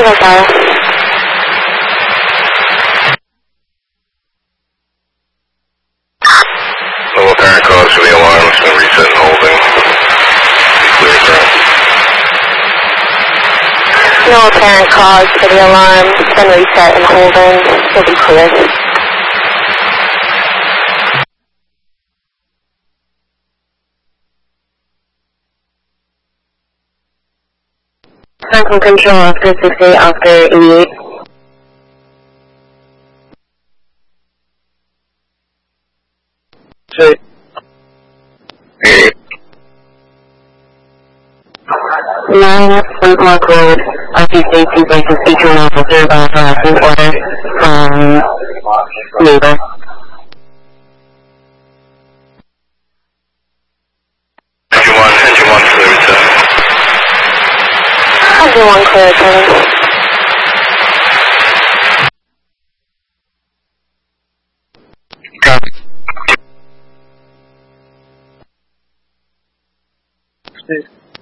Tango Fire. No apparent cause for the alarm. It's been reset and holding. Clear through. No apparent cause for the alarm. It's been reset and holding. You'll be clear. Central Control after 68 after 88. Say. 9 Flintlock Road, RP Safety Basis, H1 officer by harassment order from neighbor. Engine 1 clear return. Engine 1 clear return. Copy. Steve.